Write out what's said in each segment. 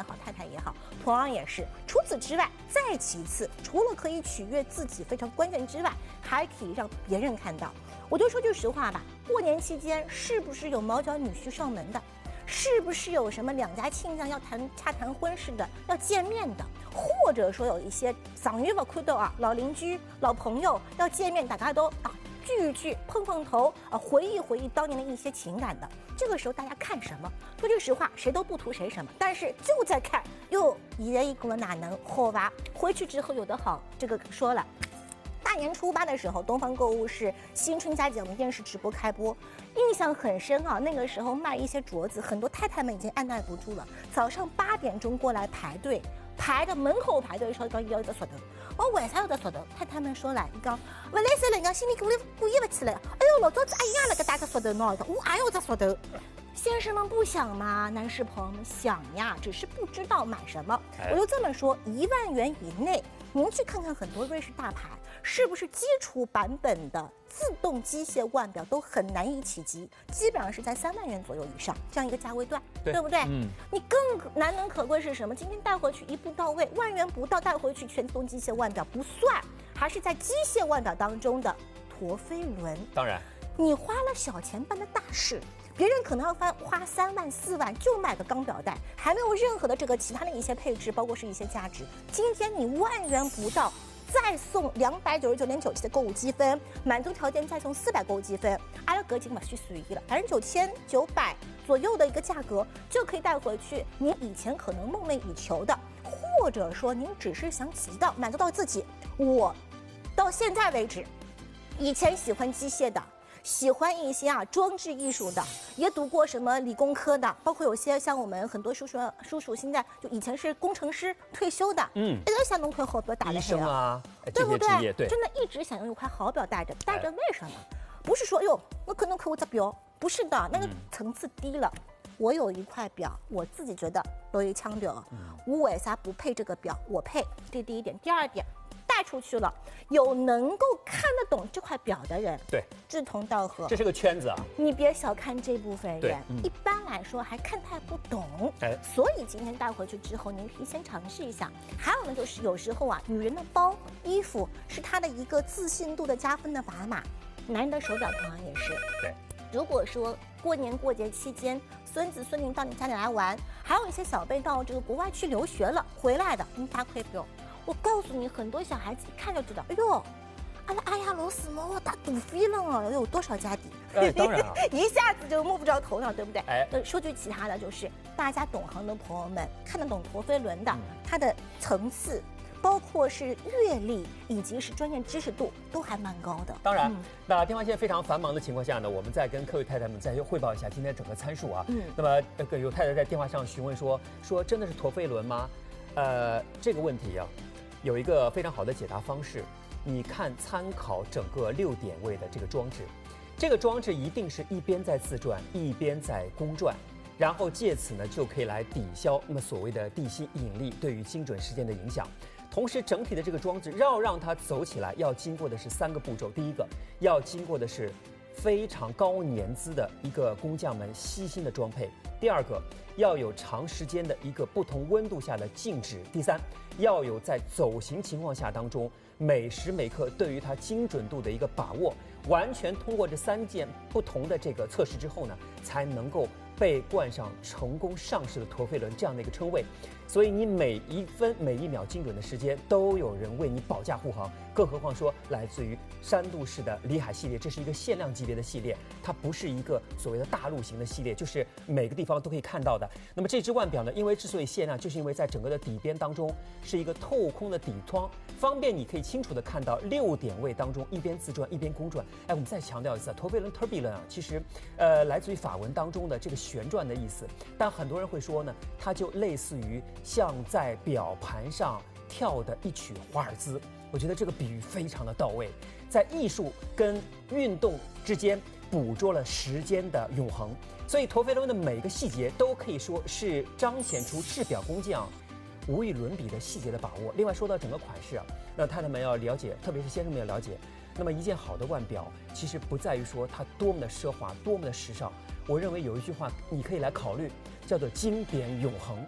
也好，太太也好，同样也是。除此之外，再其次，除了可以取悦自己非常关键之外，还可以让别人看到。我就说句实话吧，过年期间是不是有毛脚女婿上门的？是不是有什么两家亲家要洽谈婚事的，要见面的？或者说有一些长月不看到啊，老邻居、老朋友要见面，大家都聚一聚，碰碰头回忆回忆当年的一些情感的。这个时候大家看什么？说句实话，谁都不图谁什么，但是就在看哟，一人一个哪能好吧？回去之后有的好，这个说了。大年初8的时候，东方购物是新春佳节我们电视直播开播，印象很深啊。那个时候卖一些镯子，很多太太们已经按耐不住了，早上8点钟过来排队，排着门口排队的时候，讲要一只镯头。我为啥要只镯头？太太们说了，伊讲不来塞了，人家心里过意不去了。哎呦，老早子哎呀，那个戴个镯头喏，我还要只镯头。先生们不想吗？男士朋友们想呀，只是不知道买什么。我就这么说，1万元以内，您去看看很多瑞士大牌，是不是基础版本的自动机械腕表都很难以企及，基本上是在3万元左右以上这样一个价位段，对不对？你更难能可贵是什么？今天带回去一步到位，1万元不到带回去全自动机械腕表不算，还是在机械腕表当中的陀飞轮。 当然， 你花了小钱办的大事。别人可能要花3万4万就买个钢表带，还没有任何的这个其他的一些配置，包括是一些价值。今天你1万元不到，再送299.97的购物积分，满足条件再送400购物积分，阿拉格已经把去随意了，9900左右的一个价格就可以带回去您以前可能梦寐以求的，或者说您只是想满足到自己。我到现在为止，以前喜欢机械的。喜欢一些装置艺术的，也读过什么理工科的，包括有些像我们很多叔叔现在就以前是工程师退休的，一直想弄块好表打了黑啊， 对不对？ 对， 真的一直想用一块好表带着为什么？不是说哟，我可能我这表，不是的，那个层次低了。我有一块表，我自己觉得都一腔表，我为啥不配这个表？我配，这第一点。第二点。带出去了，有能够看得懂这块表的人， 对， 志同道合， 这是个圈子啊。 你别小看这部分人，一般来说还看太不懂。所以今天带回去之后，您提前尝试一下。还有呢，就是有时候女人的包、衣服是她的一个自信度的加分的砝码，男人的手表同样也是。 对， 如果说过年过节期间，孙子孙女到你家里来玩，还有一些小辈到这个国外去留学了回来的，你打块表。我告诉你，很多小孩子一看就知道，哎呦，阿拉阿呀罗斯莫打赌飞了啊，有多少家底？ 当然啊， 一下子就摸不着头脑，对不对？说句其他的，就是大家懂行的朋友们看得懂陀飞轮的，它的层次，包括是阅历以及是专业知识度都还蛮高的。 当然，那电话线非常繁忙的情况下呢，我们再跟各位太太们再汇报一下今天整个参数啊。那么有太太在电话上询问说真的是陀飞轮吗？这个问题啊。有一个非常好的解答方式，你看参考整个6点位的这个装置，这个装置一定是一边在自转，一边在公转，然后借此呢就可以来抵消那么所谓的地心引力对于精准时间的影响。同时，整体的这个装置要让它走起来，要经过的是3个步骤。第一个，要经过的是非常高年资的一个工匠们悉心的装配。第二个，要有长时间的一个不同温度下的静止。第三，要有在走行情况下当中每时每刻对于它精准度的一个把握。完全通过这3件不同的这个测试之后呢，才能够被冠上成功上市的陀飞轮这样的一个称谓。所以你每1分每1秒精准的时间都有人为你保驾护航，更何况说来自于山度式的里海系列，这是一个限量级别的系列，它不是一个所谓的大陆型的系列，就是每个地方都可以看到的。那么这只腕表呢，因为之所以限量，就是因为在整个的底边当中是一个透空的底窗，方便你可以清楚的看到6点位当中一边自转一边公转。我们再强调一次，陀飞轮 turbulent 啊，其实来自于法文当中的这个旋转的意思，但很多人会说呢，它就类似于像在表盘上跳的一曲华尔兹。我觉得这个比喻非常的到位，在艺术跟运动之间捕捉了时间的永恒。所以陀飞轮的每个细节都可以说是彰显出制表工匠无与伦比的细节的把握。另外说到整个款式啊，那太太们要了解，特别是先生们要了解，那么一件好的腕表其实不在于说它多么的奢华，多么的时尚。我认为有一句话你可以来考虑，叫做经典永恒。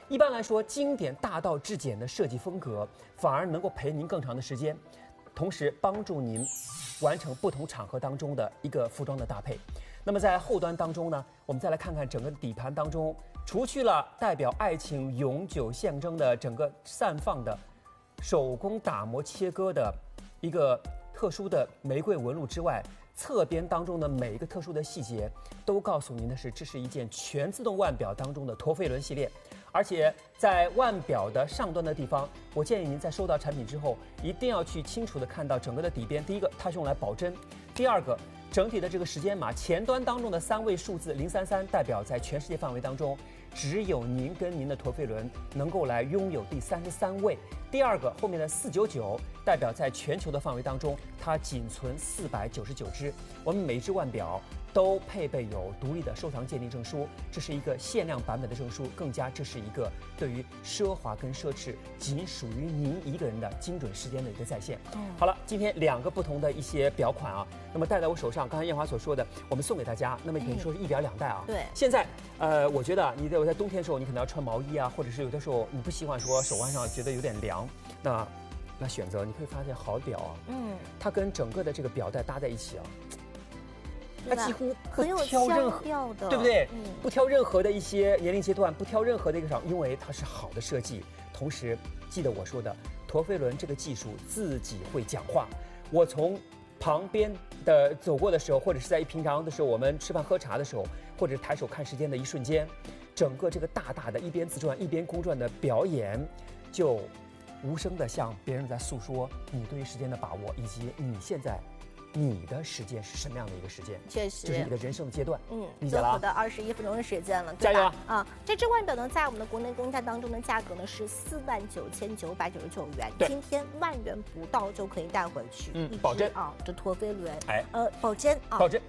一般来说，经典大道至简的设计风格，反而能够陪您更长的时间，同时帮助您完成不同场合当中的一个服装的搭配。那么在后端当中呢，我们再来看看整个底盘当中，除去了代表爱情永久象征的整个散放的手工打磨切割的一个特殊的玫瑰纹路之外，侧边当中的每一个特殊的细节，都告诉您的是，这是一件全自动腕表当中的陀飞轮系列。而且在腕表的上端的地方，我建议您在收到产品之后，一定要去清楚的看到整个的底边。第一个，它是用来保真；第二个，整体的这个时间码前端当中的3位数字033，代表在全世界范围当中，只有您跟您的陀飞轮能够来拥有第33位。第二个，后面的499代表在全球的范围当中，它仅存499只。我们每一只腕表都配备有独立的收藏鉴定证书，这是一个限量版本的证书，更加这是一个对于奢华跟奢侈仅属于您一个人的精准时间的一个再现。好了，今天2个不同的一些表款啊，那么戴在我手上，刚才艳华所说的，我们送给大家，那么等于说是1表2戴啊。 对。 现在我觉得你在冬天的时候，你可能要穿毛衣啊，或者是有的时候你不习惯说手腕上觉得有点凉，那选择你可以发现好表啊，它跟整个的这个表带搭在一起啊。它几乎不挑任何，对不对？不挑任何的一些年龄阶段，不挑任何的一个因为它是好的设计。同时，记得我说的，陀飞轮这个技术自己会讲话。我从旁边的走过的时候，或者是在平常的时候，我们吃饭喝茶的时候，或者抬手看时间的一瞬间，整个这个大大的一边自转一边公转的表演，就无声的向别人在诉说你对于时间的把握，以及你现在。你的时间是什么样的一个时间？ 确实， 这是你的人生的阶段。理解了。最后的21分钟的时间了， 加油啊！这只腕表呢，在我们的国内公价当中的价格呢是49999元，今天10000元不到就可以带回去。 保真啊，这陀飞轮， 保真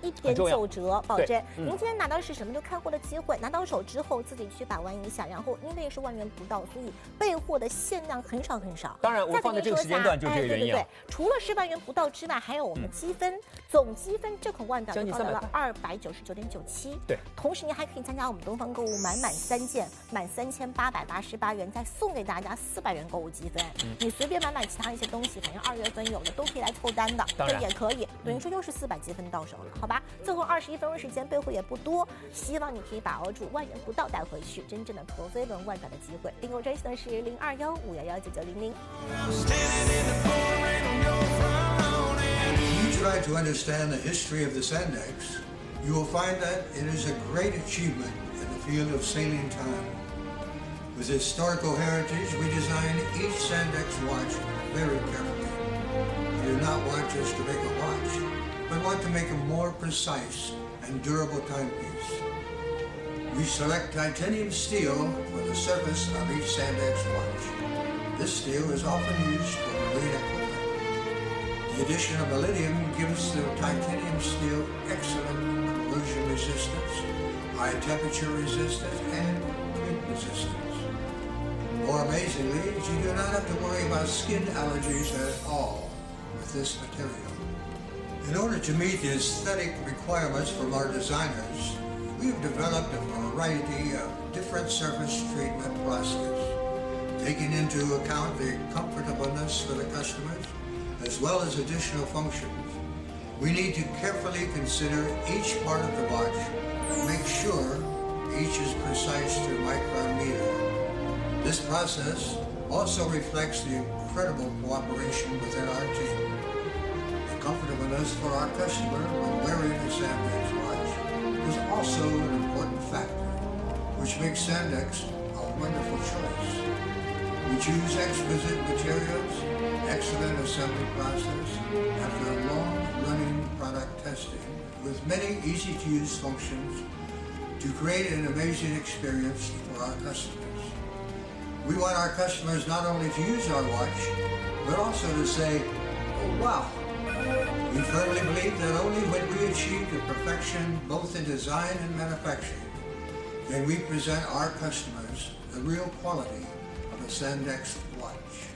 1.9折保真。您今天拿到是什么？就看货的机会，拿到手之后自己去把玩一下，然后因为是10000元不到，所以备货的限量很少很少。 当然，我放在这个时间段就是这个原因。 对，除了10万元不到之外，还有我们总积分这款腕表就高达了299.97。 对， 同时您还可以参加我们东方购物满3件，满3888元，再送给大家400元购物积分。你随便买其他一些东西，反正2月份有的都可以来凑单的，这也可以。等于说又是400积分到手了，好吧？最后21分钟时间，备货也不多，希望你可以把握住10000元不到带回去真正的陀飞轮腕表的机会。订购专线是0215119900。 Try to understand the history of the Sandex, you will find that it is a great achievement in the field of sailing time. With historical heritage, we designed each Sandex watch very carefully. We do not want just to make a watch, but want to make a more precise and durable timepiece. We select titanium steel for the surface of each Sandex watch. This steel is often used for marine equipment. The addition of iridium gives the titanium steel excellent corrosion resistance, high temperature resistance, and creep resistance. More amazingly, you do not have to worry about skin allergies at all with this material. In order to meet the aesthetic requirements from our designers, we have developed a variety of different surface treatment processes, taking into account the comfortableness for the customers, as well as additional functions. We need to carefully consider each part of the watch and make sure each is precise to micrometer. This process also reflects the incredible cooperation within our team. The comfortableness for our customer when wearing a Sandex watch is also an important factor, which makes Sandex a wonderful choice. We choose exquisite materials, excellent assembly process, after a long-running product testing with many easy-to-use functions to create an amazing experience for our customers. We want our customers not only to use our watch, but also to say, oh wow. We firmly believe that only when we achieve the perfection both in design and manufacturing can we present our customers the real quality of a Sandex watch.